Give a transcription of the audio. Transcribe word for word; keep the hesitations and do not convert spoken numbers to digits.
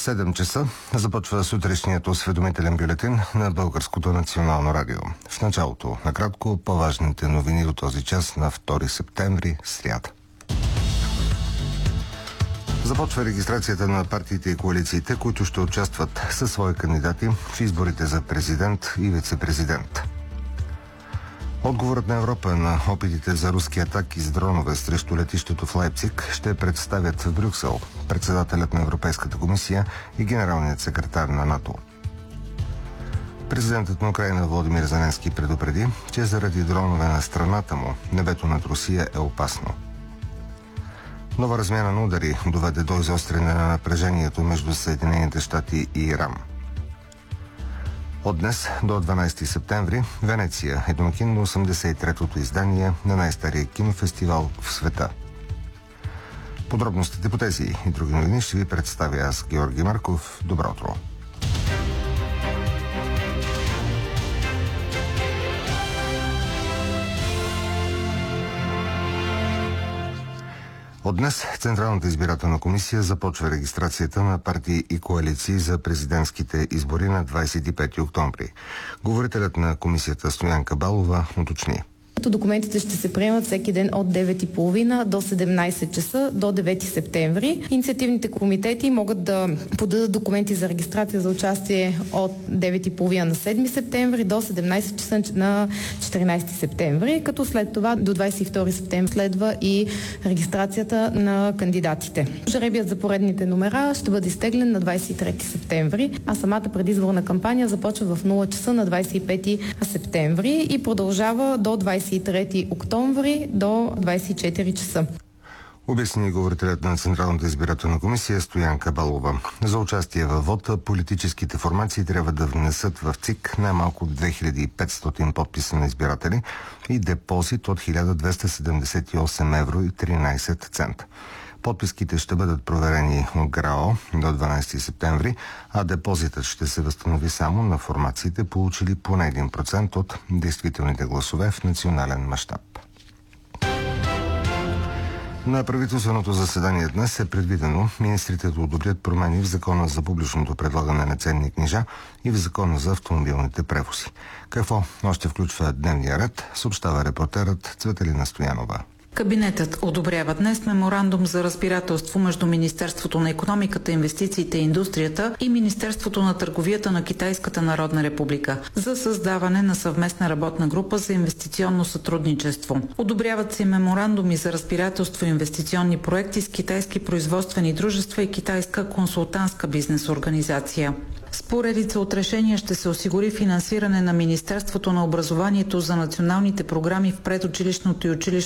седем часа започва сутрешният осведомителен бюлетин на Българското национално радио. В началото, накратко, по-важните новини до този час на втори септември, сряда. Започва регистрацията на партиите и коалициите, които ще участват със свои кандидати в изборите за президент и вице-президент. Отговорът на Европа на опитите за руски атаки с дронове срещу летището в Лайпциг ще представят в Брюксел председателят на Европейската комисия и генералният секретар на НАТО. Президентът на Украйна Володимир Зеленски предупреди, че заради дронове на страната му небето над Русия е опасно. Нова размяна на удари доведе до изостряне на напрежението между Съединените щати и Иран. От днес до дванадесети септември Венеция е домакин на осемдесет и третото издание на най-стария кинофестивал в света. Подробностите по тези и други новини ще ви представя аз, Георги Марков. Добро утро! От днес Централната избирателна комисия започва регистрацията на партии и коалиции за президентските избори на двадесет и пети октомври. Говорителят на комисията Стоянка Балова уточни. Документите ще се приемат всеки ден от девет и половина до седемнадесет часа до девети септември. Инициативните комитети могат да подадат документи за регистрация за участие от девет и половина на седми септември до седемнадесет часа на четиринадесети септември, като след това до двадесет и втори септември следва и регистрацията на кандидатите. Жребият за поредните номера ще бъде изтеглен на двадесет и трети септември, а самата предизборна кампания започва в нула часа на двадесет и пети септември и продължава до двадесет и трети октомври до двадесет и четири часа. Обясни говорителят на Централната избирателна комисия Стоянка Балова. За участие във вота политическите формации трябва да внесат в ЦИК най-малко две хиляди и петстотин подписа на избиратели и депозит от хиляда двеста седемдесет и осем евро и тринадесет цента. Подписките ще бъдат проверени от ГРАО до дванадесети септември, а депозитът ще се възстанови само на формациите, получили поне един процент от действителните гласове в национален мащаб. На правителственото заседание днес е предвидено министрите да одобрят промени в Закона за публичното предлагане на ценни книжа и в Закона за автомобилните превози. Какво още включва дневния ред, съобщава репортерът Цветелина Стоянова. Кабинетът одобрява днес меморандум за разбирателство между Министерството на икономиката, инвестициите и индустрията и Министерството на търговията на Китайската народна република за създаване на съвместна работна група за инвестиционно сътрудничество. Одобряват се меморандуми за разбирателство и инвестиционни проекти с китайски производствени дружества и китайска консултантска бизнес организация. С поредица от решения ще се осигури финансиране на Министерството на образованието за националните програми в предучилищното и училищното